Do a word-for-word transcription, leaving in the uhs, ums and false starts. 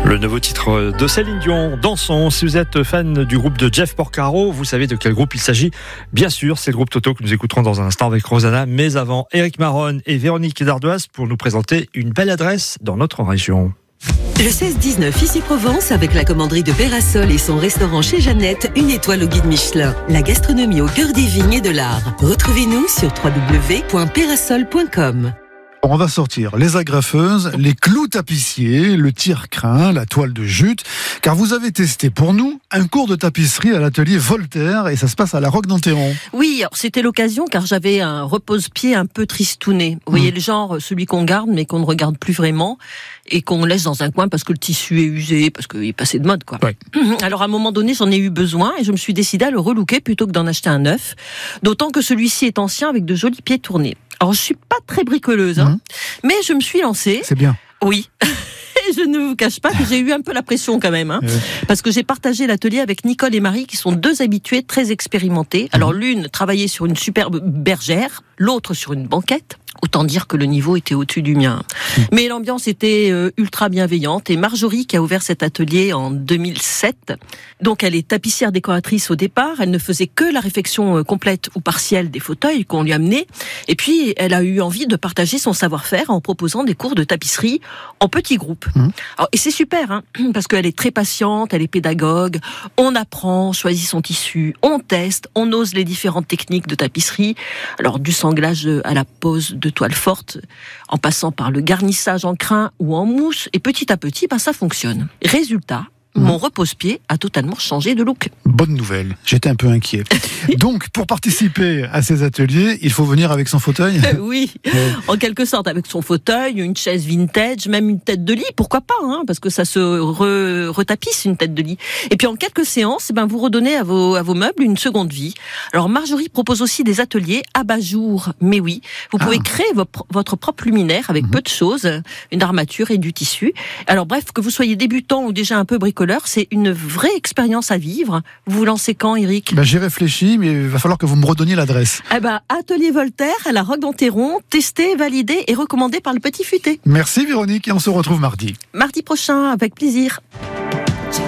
Le nouveau titre de Céline Dion, Dansons. Si vous êtes fan du groupe de Jeff Porcaro, vous savez de quel groupe il s'agit. Bien sûr, c'est le groupe Toto que nous écouterons dans un instant avec Rosanna. Mais avant, Éric Marron et Véronique Dardoise pour nous présenter une belle adresse dans notre région. Le seize dix-neuf ici Provence avec la commanderie de Pérasol et son restaurant chez Jeannette, une étoile au guide Michelin. La gastronomie au cœur des vignes et de l'art. Retrouvez-nous sur w w w point pérasol point com. On va sortir les agrafeuses, les clous tapissiers, le tire-crin, la toile de jute, car vous avez testé pour nous un cours de tapisserie à l'atelier Voltaire et ça se passe à la Roque-d'Enterron. Oui, alors c'était l'occasion car j'avais un repose-pied un peu tristouné. Vous voyez, mmh. le genre, celui qu'on garde mais qu'on ne regarde plus vraiment et qu'on laisse dans un coin parce que le tissu est usé, parce qu'il est passé de mode, quoi. Ouais. Alors à un moment donné, j'en ai eu besoin et je me suis décidée à le relooker plutôt que d'en acheter un neuf, d'autant que celui-ci est ancien avec de jolis pieds tournés. Alors, je suis pas très bricoleuse, hein, mmh. mais je me suis lancée. C'est bien. Oui. Et je ne vous cache pas que j'ai eu un peu la pression quand même, hein, euh. parce que j'ai partagé l'atelier avec Nicole et Marie, qui sont deux habitués très expérimentés. Mmh. Alors, l'une travaillait sur une superbe bergère, l'autre sur une banquette. Autant dire que le niveau était au-dessus du mien. Mmh. Mais l'ambiance était euh, ultra bienveillante. Et Marjorie, qui a ouvert cet atelier en deux mille sept, donc elle est tapissière décoratrice au départ. Elle ne faisait que la réfection euh, complète ou partielle des fauteuils qu'on lui amenait. Et puis, elle a eu envie de partager son savoir-faire en proposant des cours de tapisserie en petits groupes. Mmh. Alors, et c'est super, hein, parce qu'elle est très patiente, elle est pédagogue. On apprend, on choisit son tissu, on teste, on ose les différentes techniques de tapisserie. Alors, du sanglage à la pose de toile forte, en passant par le garnissage en crin ou en mousse, et petit à petit, ben, ça fonctionne. Résultat, mmh. mon repose-pied a totalement changé de look. Bonne nouvelle, j'étais un peu inquiet. Donc, pour participer à ces ateliers, il faut venir avec son fauteuil ? Oui, ouais. En quelque sorte, avec son fauteuil, une chaise vintage, même une tête de lit, pourquoi pas, hein, parce que ça se re, retapisse une tête de lit. Et puis en quelques séances, ben, vous redonnez à vos, à vos meubles une seconde vie. Alors Marjorie propose aussi des ateliers abat-jour, mais oui, vous pouvez ah. créer votre, votre propre luminaire avec mmh. peu de choses, une armature et du tissu. Alors bref, que vous soyez débutant ou déjà un peu bricoleur, c'est une vraie expérience à vivre. Vous vous lancez quand, Eric ? Ben, j'ai réfléchi, mais il va falloir que vous me redonniez l'adresse. Eh ben, Atelier Voltaire à la Roque-d'Enterron, testé, validé et recommandé par le Petit Futé. Merci Véronique et on se retrouve mardi. Mardi prochain, avec plaisir.